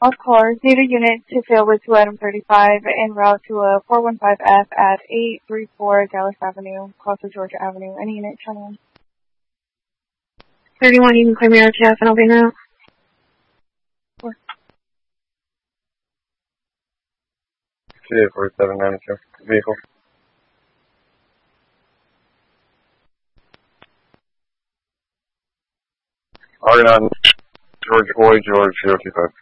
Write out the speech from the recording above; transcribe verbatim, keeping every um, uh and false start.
All cars need a unit to fill with two item thirty-five en route to a four one five F at eight three four Dallas Avenue, Costa, Georgia Avenue. Any unit, channel thirty-one, you can clear me out to F and I'll be now. Four. C A forty-seven manager, vehicle. R nine, George Boy, George zero two five.